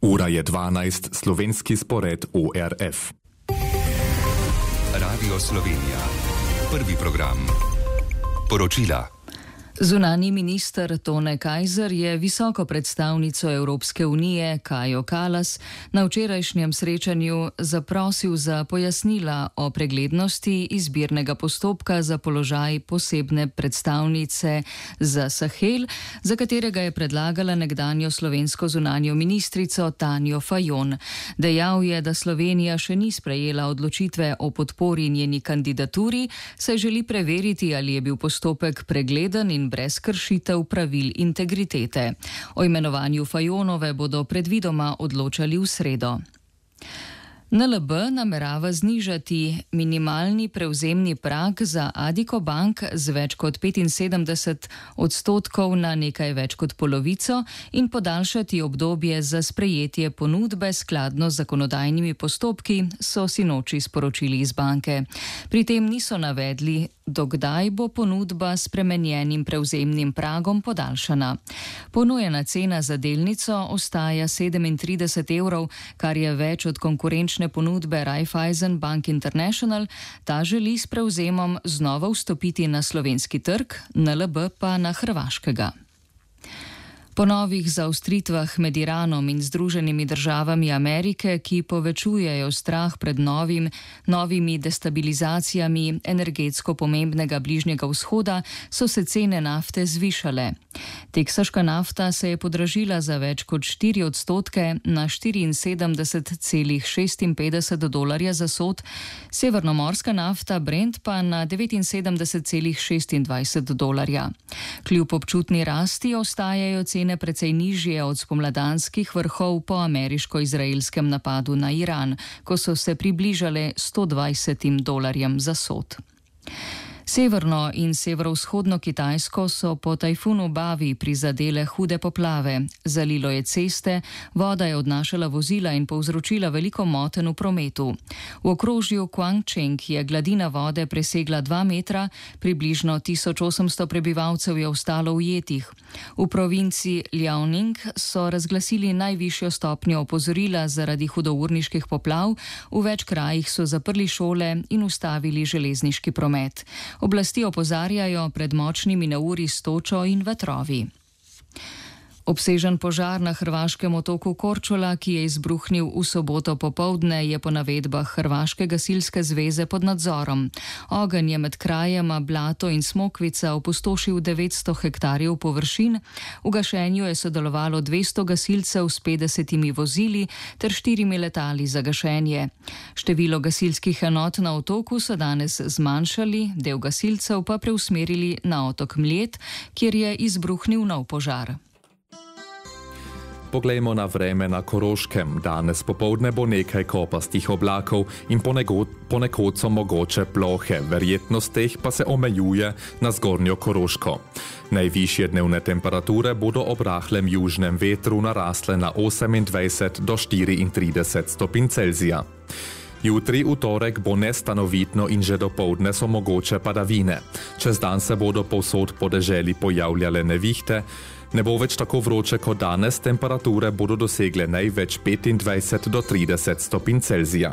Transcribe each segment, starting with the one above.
Ura je 12, slovenski spored ORF. Radio Slovenija. Prvi program. Poročila. Zunanji minister Tone Kajzer je visoko predstavnico Evropske unije Kajo Kallas na včerajšnjem srečanju zaprosil za pojasnila o preglednosti izbirnega postopka za položaj posebne predstavnice za Sahel, za katerega je predlagala nekdanjo slovensko zunanjo ministrico Tanjo Fajon. Dejal je, da Slovenija še ni sprejela odločitve o podpori njeni kandidaturi, saj želi preveriti, ali je bil postopek pregleden in brez kršitev pravil integritete. O imenovanju Fajonove bodo predvidoma odločali v sredo. NLB namerava znižati minimalni prevzemni prag za Addiko Bank z več kot 75% na nekaj več kot polovico in podaljšati obdobje za sprejetje ponudbe skladno z zakonodajnimi postopki, so sinoči sporočili iz banke. Pri tem niso navedli, dokdaj bo ponudba s spremenjenim prevzemnim pragom podaljšana. Ponujena cena za delnico ostaja 37 evrov, kar je več od konkurenčne ponudbe Raiffeisen Bank International. Ta želi s prevzemom znova vstopiti na slovenski trg, NLB pa na hrvaškega. Po novih zaostritvah med Iranom in Združenimi državami Amerike, ki povečujejo strah pred novimi destabilizacijami energetsko pomembnega Bližnjega vzhoda, so se cene nafte zvišale. Teksaška nafta se je podražila za več kot 4% na $74,56 za sod, severnomorska nafta Brent pa na $79,26. Kljub občutni rasti ostajajo cene precej nižje od spomladanskih vrhov po ameriško-izraelskem napadu na Iran, ko so se približale $120 za sod. Severno in severovzhodno Kitajsko so po tajfunu Bavi prizadele hude poplave. Zalilo je ceste, voda je odnašala vozila in povzročila veliko motenj v prometu. V okrožju Guangcheng je gladina vode presegla 2 metra, približno 1800 prebivalcev je ostalo ujetih. V provinci Liaoning so razglasili najvišjo stopnjo opozorila zaradi hudourniških poplav, v več krajih so zaprli šole in ustavili železniški promet. Oblasti opozarjajo pred močnimi neurji s točo in vetrovi. Obsežen požar na hrvaškem otoku Korčula, ki je izbruhnil v soboto popoldne, je po navedbah Hrvaške gasilske zveze pod nadzorom. Ogenj je med krajema Blato in Smokvica opustošil 900 hektarjev površin. V gašenju je sodelovalo 200 gasilcev s 50 vozili ter 4 letali za gašenje. Število gasilskih enot na otoku so danes zmanjšali, del gasilcev pa preusmerili na otok Mljet, kjer je izbruhnil nov požar. Poglejmo na vreme na Koroškem. Danes popoldne bo nekaj kopastih oblakov in ponekod so mogoče plohe. Verjetnost teh pa se omejuje na zgornjo Koroško. Najvišje dnevne temperature bodo ob rahlem južnem vetru narasle na 28 do 34 stopinj Celzija. Jutri v torek bo nestanovitno in že dopoldne so mogoče padavine. Čez dan se bodo povsod po deželi pojavljale nevihte. Ne bo več tako vroče kot danes, temperature bodo dosegle največ 25 do 30 stopinj Celzija.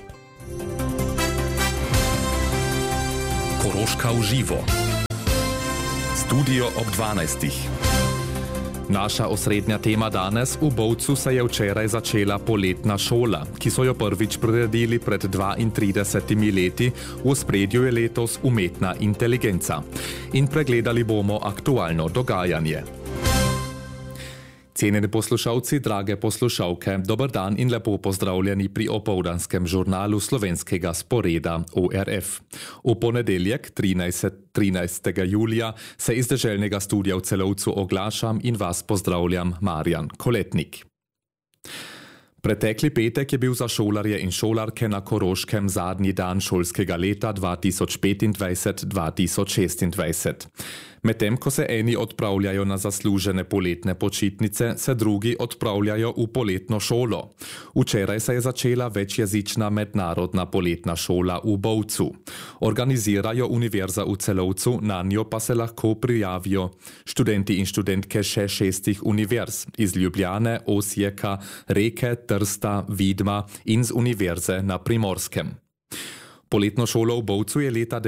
Koroška v živo. Studio ob 12. Naša osrednja tema danes: v Bovcu se je včeraj začela poletna šola, ki so jo prvič priredili pred 32 leti. V ospredju je letos umetna inteligenca. In pregledali bomo aktualno dogajanje. Cenjeni poslušalci, drage poslušalke, dober dan in lepo pozdravljeni pri opoldanskem žurnalu slovenskega sporeda ORF. V ponedeljek, 13. julija, se iz deželnega studia v Celovcu oglašam in vas pozdravljam, Marjan Koletnik. Pretekli petek je bil za šolarje in šolarke na Koroškem zadnji dan šolskega leta 2025-2026. Medtem ko se eni odpravljajo na zaslužene poletne počitnice, se drugi odpravljajo v poletno šolo. Včeraj se je začela večjezična mednarodna poletna šola v Bovcu. Organizirajo Univerza v Celovcu, na njo pa se lahko prijavijo študenti in študentke še 6 univerz iz Ljubljane, Osijeka, Reke, Trsta, Vidma in z Univerze na Primorskem. Poletno šolo v Bovcu je leta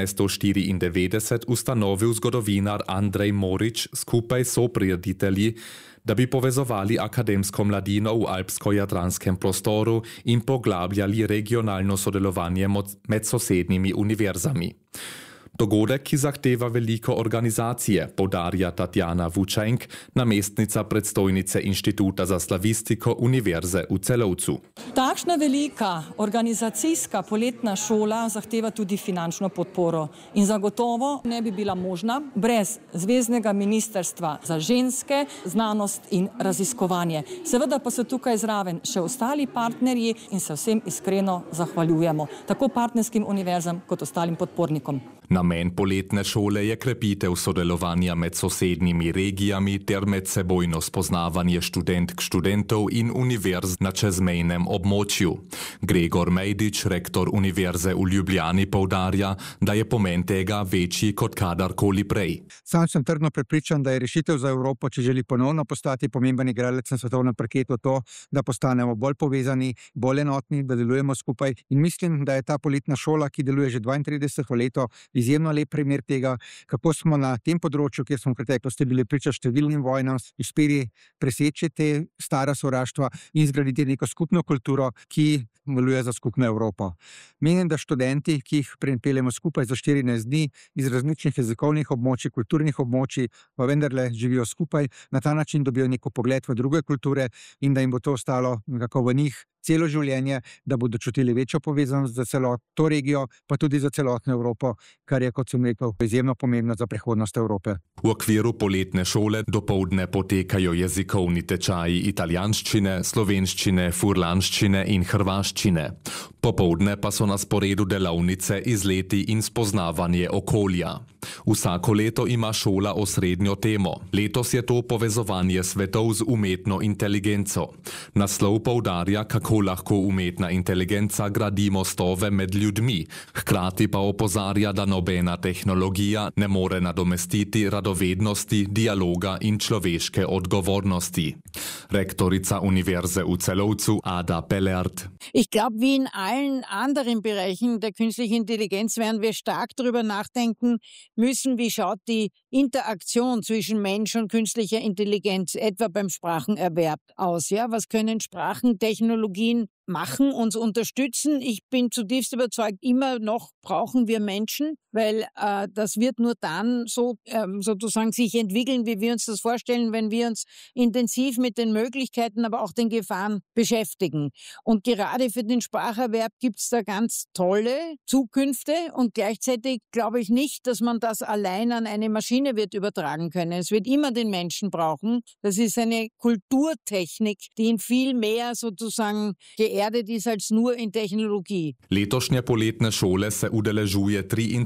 1994 ustanovil zgodovinar Andrej Morič skupaj s soprireditelji, da bi povezovali akademsko mladino v alpsko-jadranskem prostoru in poglabljali regionalno sodelovanje med sosednjimi univerzami. Dogodek, ki zahteva veliko organizacije, poudarja Tatjana Vučenk, namestnica predstojnice Inštituta za slavistiko Univerze v Celovcu. Takšna velika organizacijska poletna šola zahteva tudi finančno podporo in zagotovo ne bi bila možna brez Zveznega ministrstva za ženske, znanost in raziskovanje. Seveda pa so tukaj zraven še ostali partnerji in se vsem iskreno zahvaljujemo, tako partnerskim univerzam kot ostalim podpornikom. Namen poletne šole je krepitev sodelovanja med sosednjimi regijami ter medsebojno spoznavanje študentov in univerz na čezmejnem območju. Gregor Mejdič, rektor Univerze v Ljubljani, poudarja, da je pomen tega večji kot kadarkoli prej. Sam sem trdno prepričan, da je rešitev za Evropo, če želi ponovno postati pomemben igralec na svetovnem parketu, to, da postanemo bolj povezani, bolj enotni, da delujemo skupaj. In mislim, da je ta poletna šola, ki deluje že 32 leto, izjemno lep primer tega, kako smo na tem področju, kjer smo v preteklosti bili priča številnim vojnam, uspeli preseči te stara sovraštva in zgraditi neko skupno kulturo, ki deluje za skupno Evropo. Menim, da študenti, ki jih pripeljemo skupaj za 14 dni iz različnih jezikovnih območij, kulturnih območij, pa vendarle živijo skupaj, na ta način dobijo neko pogled v druge kulture in da jim bo to ostalo nekako v njih celo življenje, da bodo čutili večjo povezanost za celotno regijo, pa tudi za celotno Evropo, kar je, kot sem rekel, izjemno pomembno za prihodnost Evrope. V okviru poletne šole dopoldne potekajo jezikovni tečaji italijanščine, slovenščine, furlanščine in hrvaščine. Popoldne pa so na sporedu delavnice izleti in spoznavanje okolja. Vsako leto ima šola osrednjo temo. Letos je to povezovanje svetov z umetno inteligenco. Naslov poudarja, kako lahko umetna inteligenca gradi mostove med ljudmi, hkrati pa opozarja, da nobena tehnologija ne more nadomestiti radovednosti, dialoga in človeške odgovornosti. Rektorica Univerze v Celovcu Ada Pellert. Ich glaube, wie in allen anderen Bereichen der künstlichen Intelligenz werden wir stark darüber nachdenken müssen, wie schaut die Interaktion zwischen Mensch und künstlicher Intelligenz etwa beim Sprachenerwerb aus. Ja? Was können Sprachentechnologien machen, uns unterstützen? Ich bin zutiefst überzeugt, immer noch brauchen wir Menschen, weil das wird nur dann so sozusagen sich entwickeln, wie wir uns das vorstellen, wenn wir uns intensiv mit den Möglichkeiten, aber auch den Gefahren beschäftigen. Und gerade für den Spracherwerb gibt es da ganz tolle Zukünfte und gleichzeitig glaube ich nicht, dass man das allein an eine Maschine wird übertragen können. Es wird immer den Menschen brauchen. Das ist eine Kulturtechnik, die in viel mehr sozusagen geerdet ist als nur in tehnologiji. Letošnje poletne šole se udeležuje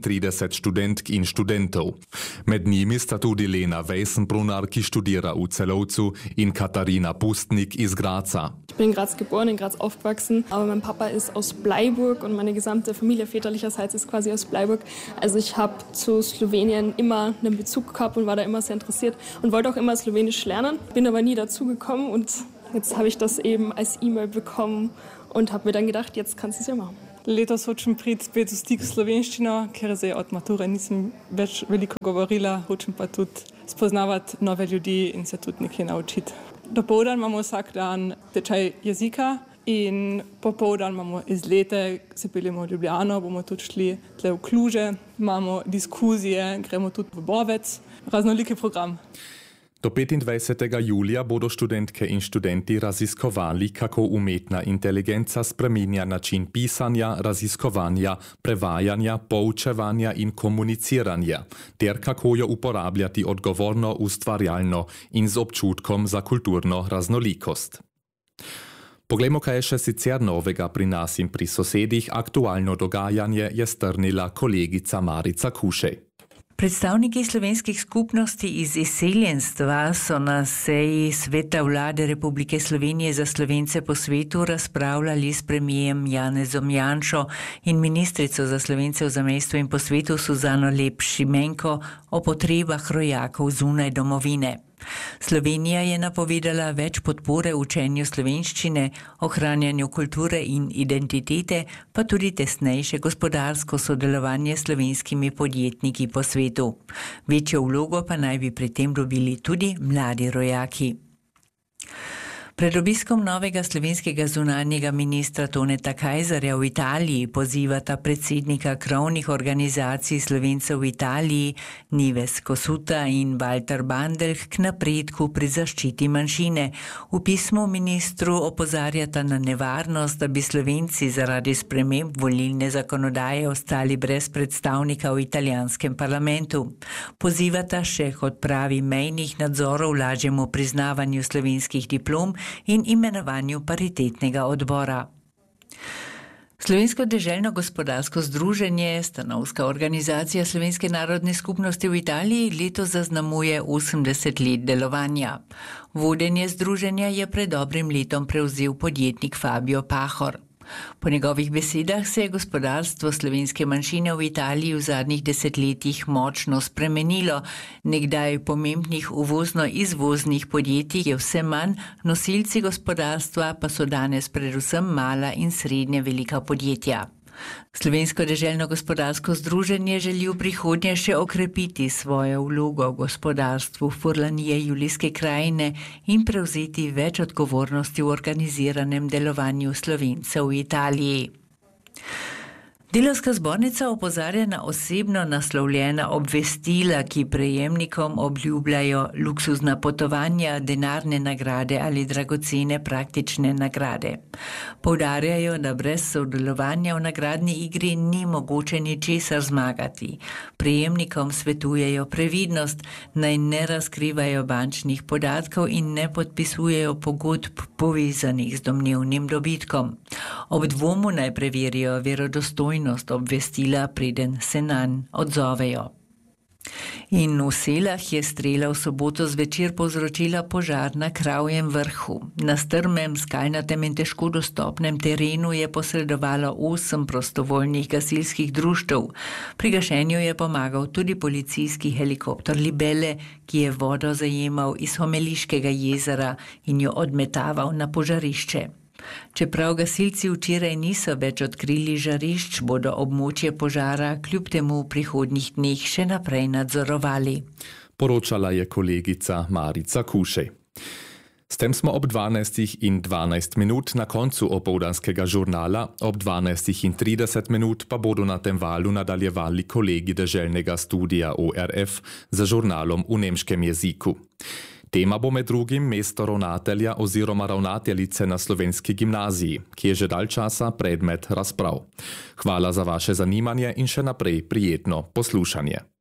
33 študentk in študentov. Med njimi sta tudi Lena Weisenbrunner, ki študira v Celovcu, in Katharina Pustnik iz Graza. Ich bin in Graz geboren, in Graz aufgewachsen, aber mein Papa ist aus Bleiburg und meine gesamte Familie väterlicherseits ist quasi aus Bleiburg. Also ich habe zu Slowenien immer einen Bezug gehabt und war da immer sehr interessiert und wollte auch immer Slowenisch lernen, bin aber nie dazu gekommen und jetzt habe ich das eben als E-Mail bekommen und habe mir dann gedacht, jetzt kannst du es ja machen. Letos hočem priti spet v stik s slovenščino, ker zdaj od mature nisem več veliko govorila, hočem pa tudi spoznavati nove ljudi in se tudi nekaj naučiti. Dopoldan imamo vsak dan tečaj jezika in popoldan imamo izlete, se peljemo v Ljubljano, bomo tudi šli tle v Kluže, imamo diskuzije, gremo tudi v Bovec, raznoliki program. Do 25. julija bodo študentke in študenti raziskovali, kako umetna inteligenca spreminja način pisanja, raziskovanja, prevajanja, poučevanja in komuniciranja, ter kako jo uporabljati odgovorno, ustvarjalno in z občutkom za kulturno raznolikost. Poglejmo, kaj je še sicer novega pri nas in pri sosedih. Aktualno dogajanje je strnila kolegica Marica Kušej. Predstavniki slovenskih skupnosti iz izseljenstva so na seji Sveta vlade Republike Slovenije za Slovence po svetu razpravljali s premijerjem Janezom Janšo in ministrico za Slovence v zamejstvu in po svetu Suzano Lep Šimenko o potrebah rojakov zunaj domovine. Slovenija je napovedala več podpore učenju slovenščine, ohranjanju kulture in identitete, pa tudi tesnejše gospodarsko sodelovanje s slovenskimi podjetniki po svetu. Večjo vlogo pa naj bi pri tem dobili tudi mladi rojaki. Pred obiskom novega slovenskega zunanjega ministra Toneta Kajzerja v Italiji pozivata predsednika krovnih organizacij Slovencev v Italiji Nives Kosuta in Walter Bandelh k napredku pri zaščiti manjšine. V pismu ministru opozarjata na nevarnost, da bi Slovenci zaradi sprememb volilne zakonodaje ostali brez predstavnika v italijanskem parlamentu. Pozivata še k odpravi mejnih nadzorov, lažjemu priznavanju slovenskih diplom in imenovanju paritetnega odbora. Slovensko deželno gospodarsko združenje, stanovska organizacija Slovenske narodne skupnosti v Italiji, letos zaznamuje 80 let delovanja. Vodenje združenja je pred dobrim letom prevzel podjetnik Fabio Pahor. Po njegovih besedah se je gospodarstvo slovenske manjšine v Italiji v zadnjih desetletjih močno spremenilo. Nekdaj pomembnih uvozno-izvoznih podjetij je vse manj, nosilci gospodarstva pa so danes predvsem mala in srednje velika podjetja. Slovensko deželno gospodarsko združenje želi v prihodnje še okrepiti svojo vlogo v gospodarstvu Furlanije Julijske krajine in prevzeti več odgovornosti v organiziranem delovanju Slovencev v Italiji. Delavska zbornica opozarja na osebno naslovljena obvestila, ki prejemnikom obljubljajo luksuzna potovanja, denarne nagrade ali dragocene praktične nagrade. Poudarjajo, da brez sodelovanja v nagradni igri ni mogoče ničesar zmagati. Prejemnikom svetujejo previdnost, naj ne razkrivajo bančnih podatkov in ne podpisujejo pogodb povezanih z domnevnim dobitkom. Ob dvomu naj preverijo verodostojnost obvestila, preden se nanj odzovejo. In v Selah je strela v soboto zvečer povzročila požar na Kravjem vrhu. Na strmem, skalnatem in težko dostopnem terenu je posredovalo 8 prostovoljnih gasilskih društev. Pri gašenju je pomagal tudi policijski helikopter Libelle, ki je vodo zajemal iz Homeliškega jezera in jo odmetaval na požarišče. Čeprav gasilci včeraj niso več odkrili žarišč, bodo območje požara kljub temu v prihodnjih dneh še naprej nadzorovali. Poročala je kolegica Marica Kušej. S tem smo ob 12:12 na koncu opoldanskega žurnala, ob 12:30 pa bodo na tem valu nadaljevali kolegi deželnega studija ORF za žurnalom v nemškem jeziku. Tema bo med drugim mesto ravnatelja oziroma ravnateljice na slovenski gimnaziji, ki je že dalj časa predmet razprav. Hvala za vaše zanimanje in še naprej prijetno poslušanje.